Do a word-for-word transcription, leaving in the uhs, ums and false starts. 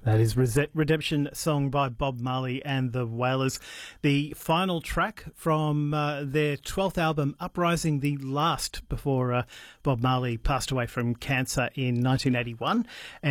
That is Rese- Redemption Song by Bob Marley and the Wailers, the final track from uh, their twelfth album, Uprising, the last before uh, Bob Marley passed away from cancer in nineteen eighty-one.